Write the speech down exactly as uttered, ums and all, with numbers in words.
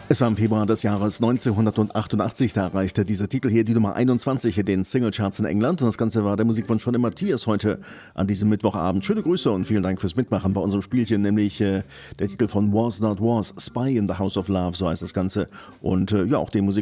Es war im Februar des Jahres neunzehnhundertachtundachtzig, da erreichte dieser Titel hier die Nummer einundzwanzig in den Singlecharts in England. Und das Ganze war der Musikwunsch von dem Matthias heute an diesem Mittwochabend. Schöne Grüße und vielen Dank fürs Mitmachen bei unserem Spielchen, nämlich äh, der Titel von Was Not Was, Spy in the House of Love, so heißt das Ganze. Und äh, ja, auch den Musik